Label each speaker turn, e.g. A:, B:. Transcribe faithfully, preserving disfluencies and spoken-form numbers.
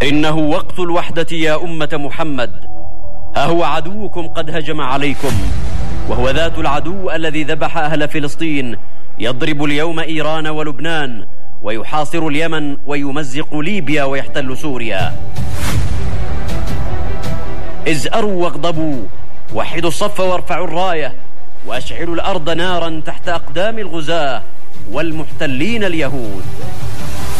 A: إنه وقت الوحدة يا أمة محمد. ها هو عدوكم قد هجم عليكم، وهو ذات العدو الذي ذبح أهل فلسطين، يضرب اليوم إيران ولبنان، ويحاصر اليمن، ويمزق ليبيا، ويحتل سوريا. ازأروا واغضبوا، وحدوا الصف وارفعوا الراية، وأشعلوا الأرض نارا تحت أقدام الغزاة والمحتلين اليهود.